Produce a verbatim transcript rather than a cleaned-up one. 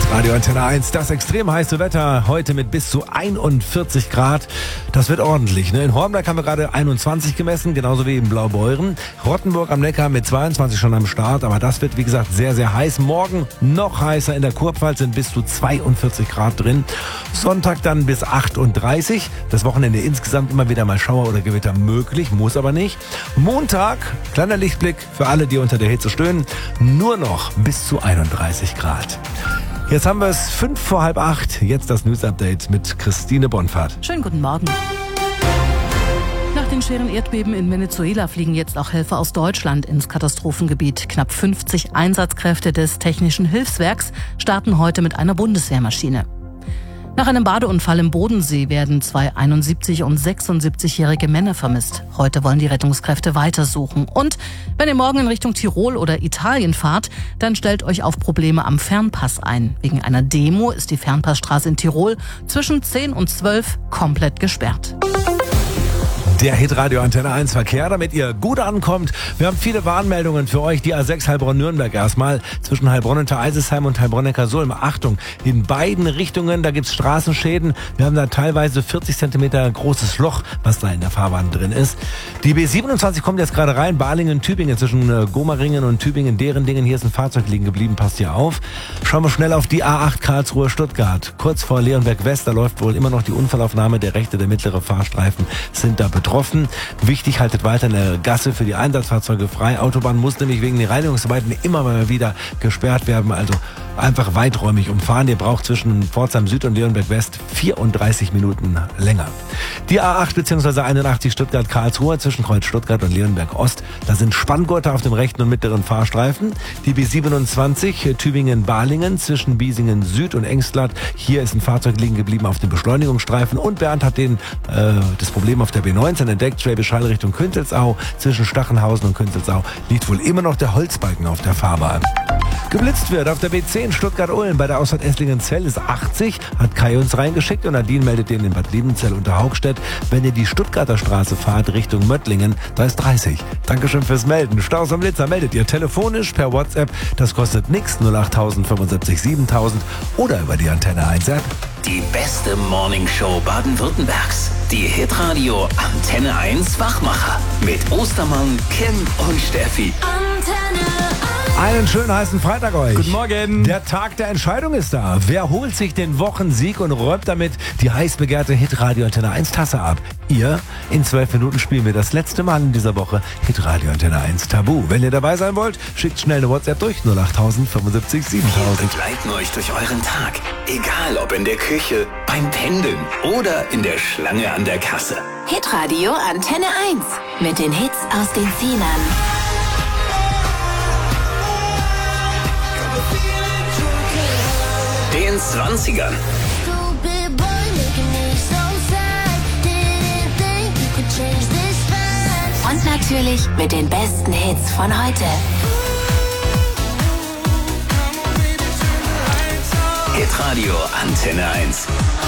Radio Antenne eins, das extrem heiße Wetter heute mit bis zu einundvierzig Grad. Das wird ordentlich. Ne? In Hornberg haben wir gerade einundzwanzig gemessen, genauso wie in Blaubeuren. Rottenburg am Neckar mit zweiundzwanzig schon am Start, aber das wird wie gesagt sehr, sehr heiß. Morgen noch heißer, in der Kurpfalz sind bis zu zweiundvierzig Grad drin. Sonntag dann bis achtunddreißig. Das Wochenende insgesamt immer wieder mal Schauer oder Gewitter möglich, muss aber nicht. Montag, kleiner Lichtblick für alle, die unter der Hitze stöhnen, nur noch bis zu einunddreißig Grad. Jetzt haben wir es fünf vor halb acht. Jetzt das News-Update mit Christine Bonfahrt. Schönen guten Morgen. Nach den schweren Erdbeben in Venezuela fliegen jetzt auch Helfer aus Deutschland ins Katastrophengebiet. Knapp fünfzig Einsatzkräfte des Technischen Hilfswerks starten heute mit einer Bundeswehrmaschine. Nach einem Badeunfall im Bodensee werden zwei einundsiebzig- und sechsundsiebzigjährige Männer vermisst. Heute wollen die Rettungskräfte weitersuchen. Und wenn ihr morgen in Richtung Tirol oder Italien fahrt, dann stellt euch auf Probleme am Fernpass ein. Wegen einer Demo ist die Fernpassstraße in Tirol zwischen zehn und zwölf komplett gesperrt. Der Hitradio Antenne eins Verkehr, damit ihr gut ankommt. Wir haben viele Warnmeldungen für euch. Die A sechs Heilbronn-Nürnberg erstmal zwischen Heilbronn und Eisesheim und Heilbronn-Neckarsulm. Achtung, in beiden Richtungen, da gibt's Straßenschäden. Wir haben da teilweise vierzig Zentimeter großes Loch, was da in der Fahrbahn drin ist. Die B siebenundzwanzig kommt jetzt gerade rein. Balingen-Tübingen zwischen äh, Gomaringen und Tübingen, deren Dingen. Hier ist ein Fahrzeug liegen geblieben, passt hier auf. Schauen wir schnell auf die A acht Karlsruhe-Stuttgart. Kurz vor Leonberg-West, da läuft wohl immer noch die Unfallaufnahme. Der rechte, der mittlere Fahrstreifen sind da betroffen. Wichtig, haltet weiter eine Gasse für die Einsatzfahrzeuge frei. Autobahn muss nämlich wegen den Reinigungsarbeiten immer mal wieder gesperrt werden. Also einfach weiträumig umfahren. Ihr braucht zwischen Pforzheim Süd und Leonberg West vierunddreißig Minuten länger. Die A acht bzw. einundachtzig Stuttgart-Karlsruhe zwischen Kreuz Stuttgart und Leonberg Ost. Da sind Spanngurte auf dem rechten und mittleren Fahrstreifen. Die B siebenundzwanzig Tübingen-Balingen zwischen Biesingen Süd und Engstladt. Hier ist ein Fahrzeug liegen geblieben auf dem Beschleunigungsstreifen. Und Bernd hat den, äh, das Problem auf der B neunzehn entdeckt. Schwäbisch Hall Richtung Künzelsau. Zwischen Stachenhausen und Künzelsau liegt wohl immer noch der Holzbalken auf der Fahrbahn. Geblitzt wird auf der B zehn Stuttgart-Ulm bei der Ausfahrt Esslingen-Zell ist achtzig, hat Kai uns reingeschickt und Nadine meldet den in Bad Liebenzell unter Haugstedt. Wenn ihr die Stuttgarter Straße fahrt Richtung Möttlingen, da ist dreißig. Dankeschön fürs Melden. Staus am Blitzer meldet ihr telefonisch per WhatsApp. Das kostet nix, null acht fünfundsiebzig siebentausend oder über die Antenne eins App. Die beste Morningshow Baden-Württembergs. Die Hitradio Antenne eins Wachmacher. Mit Ostermann, Kim und Steffi. Antenne eins. Einen schönen heißen Freitag euch. Guten Morgen. Der Tag der Entscheidung ist da. Wer holt sich den Wochensieg und räumt damit die heiß begehrte Hitradio Antenne eins Tasse ab? Ihr? In zwölf Minuten spielen wir das letzte Mal in dieser Woche Hitradio Antenne eins Tabu. Wenn ihr dabei sein wollt, schickt schnell eine WhatsApp durch null acht fünfundsiebzig Wir siebentausend. begleiten euch durch euren Tag. Egal ob in der Küche, beim Pendeln oder in der Schlange an der Kasse. Hitradio Antenne eins. Mit den Hits aus den Zehnern. Den zwanzigern. Und natürlich mit den besten Hits von heute. Hitradio Antenne eins.